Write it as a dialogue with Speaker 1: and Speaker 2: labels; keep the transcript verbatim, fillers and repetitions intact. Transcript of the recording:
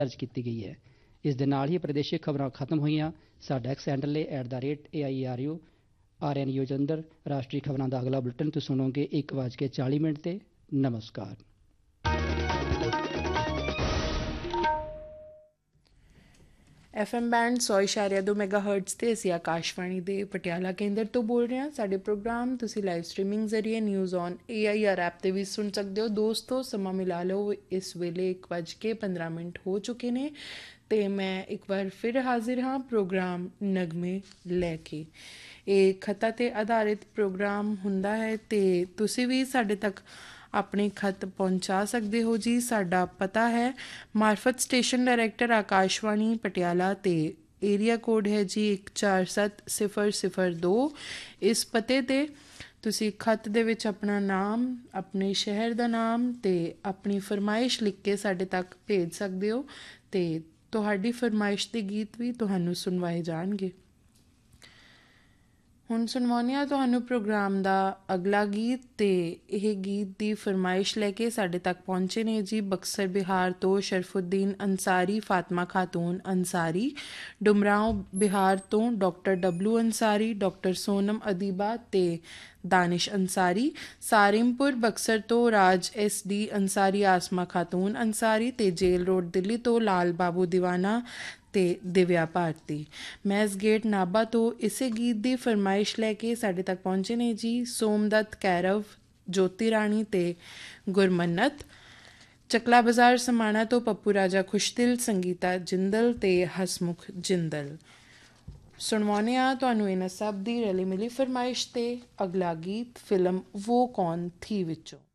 Speaker 1: ਦਰਜ ਕੀਤੀ ਗਈ ਹੈ। ਇਸ ਦੇ ਨਾਲ ਹੀ ਪ੍ਰਾਦੇਸ਼ਿਕ ਖਬਰਾਂ ਖਤਮ ਹੋਈਆਂ। ਸਾਡਾ ਐਕਸ ਹੈਂਡਲ ਹੈ at the rate A I are you are N U Jalandhar. ਰਾਸ਼ਟਰੀ ਖਬਰਾਂ ਦਾ ਅਗਲਾ ਬੁਲਟਨ ਤੁਸੀਂ ਸੁਣੋਗੇ ਇੱਕ ਵੱਜ ਕੇ ਚਾਲੀ ਮਿੰਟ ਤੇ। ਨਮਸਕਾਰ।
Speaker 2: ਐਫ ਐਮ ਬੈਂਡ ਸੌ ਇਸ਼ਾਰਿਆ ਦੋ ਮੈਗਾ ਹਰਟਜ਼ 'ਤੇ ਅਸੀਂ ਆਕਾਸ਼ਵਾਣੀ ਦੇ ਪਟਿਆਲਾ ਕੇਂਦਰ ਤੋਂ ਬੋਲ ਰਹੇ ਹਾਂ। ਸਾਡੇ ਪ੍ਰੋਗਰਾਮ ਤੁਸੀਂ ਲਾਈਵ ਸਟਰੀਮਿੰਗ ਜ਼ਰੀਏ news on A I R app 'ਤੇ ਵੀ ਸੁਣ ਸਕਦੇ ਹੋ। ਦੋਸਤੋ ਸਮਾਂ ਮਿਲਾ ਲਓ, ਇਸ ਵੇਲੇ ਇੱਕ ਵੱਜ ਕੇ ਪੰਦਰਾਂ ਮਿੰਟ ਹੋ ਚੁੱਕੇ ਨੇ ਅਤੇ ਮੈਂ ਇੱਕ ਵਾਰ ਫਿਰ ਹਾਜ਼ਰ ਹਾਂ ਪ੍ਰੋਗਰਾਮ ਨਗਮੇ ਲੈ ਕੇ। ਇਹ ਖਤਾਂ 'ਤੇ ਆਧਾਰਿਤ ਪ੍ਰੋਗਰਾਮ ਹੁੰਦਾ ਹੈ ਅਤੇ ਤੁਸੀਂ ਵੀ ਸਾਡੇ ਤੱਕ ਆਪਣੇ ਖਤ ਪਹੁੰਚਾ ਸਕਦੇ ਹੋ ਜੀ। ਸਾਡਾ ਪਤਾ ਹੈ ਮਾਰਫਤ ਸਟੇਸ਼ਨ ਡਾਇਰੈਕਟਰ ਆਕਾਸ਼ਵਾਣੀ ਪਟਿਆਲਾ ਅਤੇ ਏਰੀਆ ਕੋਡ ਹੈ ਜੀ ਇੱਕ ਚਾਰ ਸੱਤ ਸਿਫਰ ਸਿਫਰ ਦੋ। ਇਸ ਪਤੇ 'ਤੇ ਤੁਸੀਂ ਖਤ ਦੇ ਵਿੱਚ ਆਪਣਾ ਨਾਮ, ਆਪਣੇ ਸ਼ਹਿਰ ਦਾ ਨਾਮ ਅਤੇ ਆਪਣੀ ਫਰਮਾਇਸ਼ ਲਿਖ ਕੇ ਸਾਡੇ ਤੱਕ ਭੇਜ ਸਕਦੇ ਹੋ ਅਤੇ ਤੁਹਾਡੀ ਫਰਮਾਇਸ਼ ਦੇ ਗੀਤ ਵੀ ਤੁਹਾਨੂੰ ਸੁਣਵਾਏ ਜਾਣਗੇ। ਹੁਣ ਸੁਣਵਾਉਂਦੇ ਹਾਂ ਤੁਹਾਨੂੰ ਪ੍ਰੋਗਰਾਮ ਦਾ ਅਗਲਾ ਗੀਤ ਅਤੇ ਇਹ ਗੀਤ ਦੀ ਫਰਮਾਇਸ਼ ਲੈ ਕੇ ਸਾਡੇ ਤੱਕ ਪਹੁੰਚੇ ਨੇ ਜੀ ਬਕਸਰ ਬਿਹਾਰ ਤੋਂ ਸ਼ਰਫੁੱਦੀਨ ਅੰਸਾਰੀ, ਫਾਤਮਾ ਖਾਤੂਨ ਅੰਸਾਰੀ, ਡੁਮਰਾਂਵ ਬਿਹਾਰ ਤੋਂ ਡਾਕਟਰ ਡਬਲੂ ਅੰਸਾਰੀ, ਡਾਕਟਰ ਸੋਨਮ ਅਦੀਬਾ ਅਤੇ ਦਾਨਿਸ਼ ਅੰਸਾਰੀ, ਸਾਰਿਮਪੁਰ ਬਕਸਰ ਤੋਂ ਰਾਜ ਐਸ ਡੀ ਅੰਸਾਰੀ, ਆਸਮਾ ਖਾਤੂਨ ਅੰਸਾਰੀ ਅਤੇ ਜੇਲ ਰੋਡ ਦਿੱਲੀ ਤੋਂ ਲਾਲ ਬਾਬੂ ਦੀਵਾਨਾ ਅਤੇ ਦਿਵਿਆ ਭਾਰਤੀ। ਮੈਜ਼ ਗੇਟ ਨਾਭਾ ਤੋਂ ਇਸੇ ਗੀਤ ਦੀ ਫਰਮਾਇਸ਼ ਲੈ ਕੇ ਸਾਡੇ ਤੱਕ ਪਹੁੰਚੇ ਨੇ ਜੀ ਸੋਮਦੱਤ ਕੈਰਵ, ਜੋਤੀ ਰਾਣੀ ਅਤੇ ਗੁਰਮੰਨਤ। ਚੱਕਲਾ ਬਾਜ਼ਾਰ ਸਮਾਣਾ ਤੋਂ ਪੱਪੂ ਰਾਜਾ ਖੁਸ਼ਦਿਲ, ਸੰਗੀਤਾ ਜਿੰਦਲ ਅਤੇ ਹਸਮੁਖ ਜਿੰਦਲ। ਸੁਣਵਾਉਂਦੇ ਹਾਂ ਤੁਹਾਨੂੰ ਇਹਨਾਂ ਸਭ ਦੀ ਰਲੀ ਮਿਲੀ ਫਰਮਾਇਸ਼ 'ਤੇ ਅਗਲਾ ਗੀਤ ਫਿਲਮ ਵੋ ਕੌਣ ਥੀ ਵਿੱਚੋਂ।